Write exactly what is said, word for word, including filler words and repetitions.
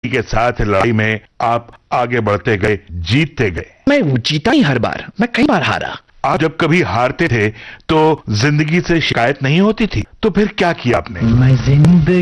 के साथ लड़ाई में आप आगे बढ़ते गए, जीतते गए। मैं वो जीता ही हर बार, मैं कई बार हारा। आप जब कभी हारते थे तो जिंदगी से शिकायत नहीं होती थी, तो फिर क्या किया आपने? मैं जिंदगी